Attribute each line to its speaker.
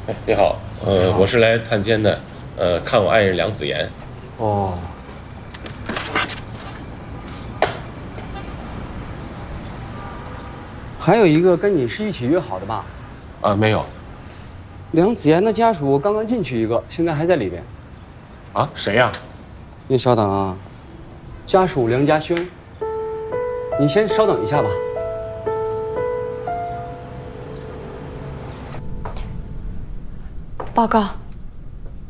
Speaker 1: 哎，你好，我是来探监的，看我爱人梁子妍。
Speaker 2: 哦，还有一个跟你是一起约好的吧？
Speaker 1: 啊，没有。
Speaker 2: 梁子妍的家属刚刚进去一个，现在还在里边。
Speaker 1: 啊，谁呀？
Speaker 2: 你稍等啊，家属梁家轩，你先稍等一下吧。
Speaker 3: 报告，